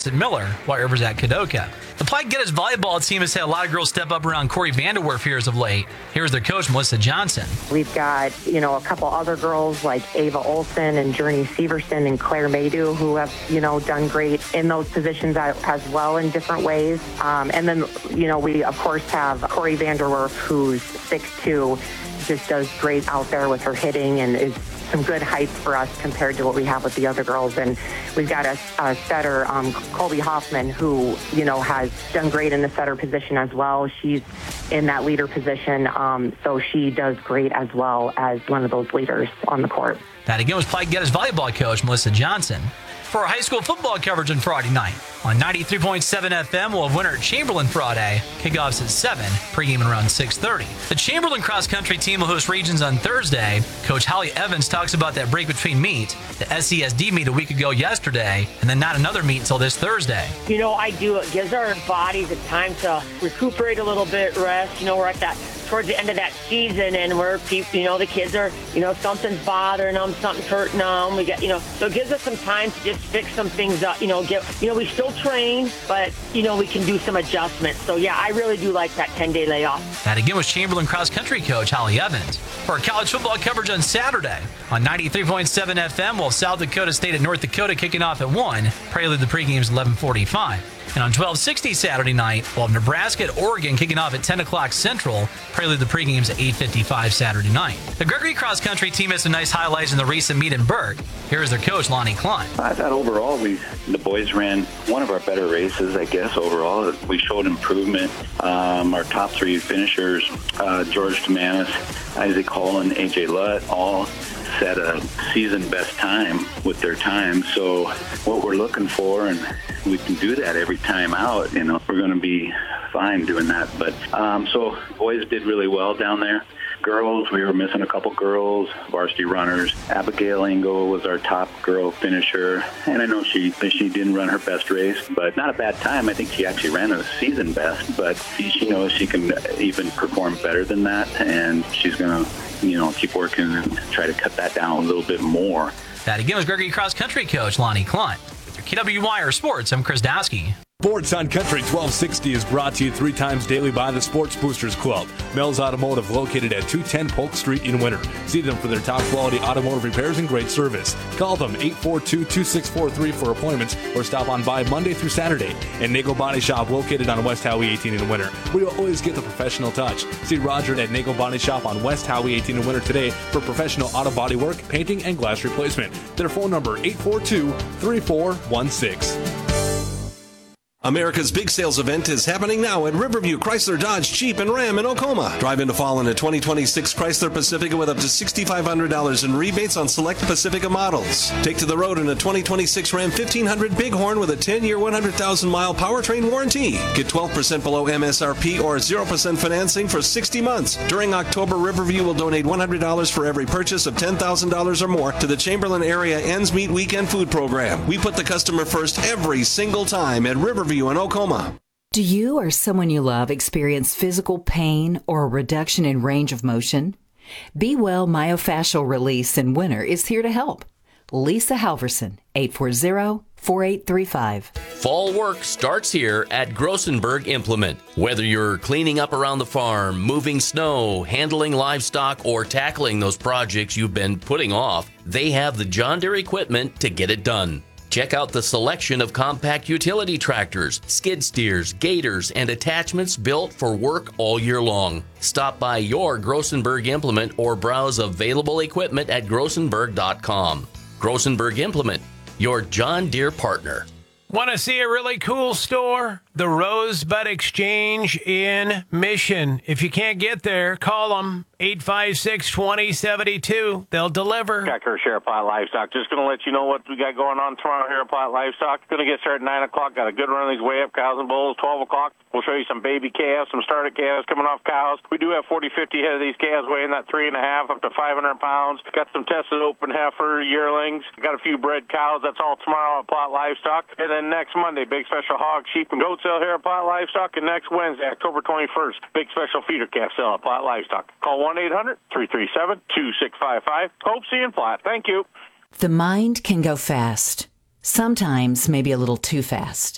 at Miller, White River's at Kadoka. The Platte Geddes volleyball team has had a lot of girls step up around Corey Vanderwerf here as of late. Here's their coach, Melissa Johnson. We've got, a couple other girls like Ava Olson and Journey Severson and Claire Maydew who have, done great in those positions as well in different ways. And then, we, of course, have Corey Vanderwerf, who's 6'2", just does great out there with her hitting and is some good heights for us compared to what we have with the other girls. And we've got a setter, Colby Hoffman, who, has done great in the setter position as well. She's in that leader position, so she does great as well as one of those leaders on the court. That again was Platte Geddes volleyball coach Melissa Johnson. For our high school football coverage on Friday night, on 93.7 FM, we'll have winter at Chamberlain Friday. Kickoffs at 7, pregame around 6:30. The Chamberlain cross-country team will host regions on Thursday. Coach Holly Evans talks about that break between meet, the SESD meet a week ago yesterday, and then not another meet until this Thursday. I do. It gives our bodies a time to recuperate a little bit, rest. We're at that towards the end of that season, and we're, the kids are, something's bothering them, something's hurting them. We get, so it gives us some time to just fix some things up. We still train, but we can do some adjustments. So yeah, I really do like that 10-day layoff. That again was Chamberlain cross-country coach Holly Evans. For our college football coverage on Saturday, on 93.7 FM, we'll have South Dakota State at North Dakota kicking off at 1. Prelude the pregame's 11:45. And on 12:60 Saturday night, we'll have Nebraska at Oregon kicking off at 10 o'clock Central. Prelude the pregame's at 8:55 Saturday night. The Gregory cross country team has some nice highlights in the recent meet in Burke. Here's their coach, Lonnie Klein. I thought overall the boys ran one of our better races, I guess, overall. We showed improvement. Our top three finishers, George Demanis, Isaac Hall, and A.J. Lutt, all set a season best time with their time. So what we're looking for, and we can do that every time out, we're going to be fine doing that. But so boys did really well down there. Girls, we were missing a couple girls, varsity runners. Abigail Ingo was our top girl finisher, and I know she didn't run her best race, but not a bad time. I think she actually ran a season best, but she knows she can even perform better than that, and she's going to keep working and try to cut that down a little bit more. That again was Gregory cross country coach Lonnie Klein. With your KWYR Sports, I'm Chris Dowski. Sports on Country 1260 is brought to you 3 times daily by the Sports Boosters Club. Mel's Automotive, located at 210 Polk Street in Winter. See them for their top quality automotive repairs and great service. Call them 842-2643 for appointments or stop on by Monday through Saturday. And Nagel Body Shop, located on West Howie 18 in Winter. We will always get the professional touch. See Roger at Nagel Body Shop on West Howie 18 in Winter today for professional auto body work, painting, and glass replacement. Their phone number 842-3416. America's big sales event is happening now at Riverview Chrysler Dodge Jeep and Ram in Oklahoma. Drive into fall in a 2026 Chrysler Pacifica with up to $6,500 in rebates on select Pacifica models. Take to the road in a 2026 Ram 1500 Bighorn with a 10-year, 100,000-mile powertrain warranty. Get 12% below MSRP or 0% financing for 60 months. During October, Riverview will donate $100 for every purchase of $10,000 or more to the Chamberlain Area Ends Meet Weekend Food Program. We put the customer first every single time at Riverview in Oklahoma. Do you or someone you love experience physical pain or a reduction in range of motion? Be Well Myofascial Release in Winter is here to help. Lisa Halverson, 840-4835. Fall work starts here at Grossenberg Implement. Whether you're cleaning up around the farm, moving snow, handling livestock, or tackling those projects you've been putting off, they have the John Deere equipment to get it done. Check out the selection of compact utility tractors, skid steers, gators, and attachments built for work all year long. Stop by your Grossenberg Implement or browse available equipment at grossenberg.com. Grossenberg Implement, your John Deere partner. Want to see a really cool store? The Rosebud Exchange in Mission. If you can't get there, call them. 856-2072. They'll deliver. Scott Kirsch here at Platte Livestock. Just going to let you know what we got going on tomorrow here at Platte Livestock. Going to get started at 9 o'clock. Got a good run of these way up cows and bulls. 12 o'clock, we'll show you some baby calves, some started calves coming off cows. We do have 40, 50 head of these calves weighing that 3.5 up to 500 pounds. Got some tested open heifer yearlings. Got a few bred cows. That's all tomorrow at Platte Livestock. And then next Monday, big special hog, sheep, and goat sale here at Platte Livestock. And next Wednesday, October 21st, big special feeder calf sale at Platte Livestock. Call 1-800-337-2655. Hope see you in Platte. Thank you. The mind can go fast. Sometimes maybe a little too fast.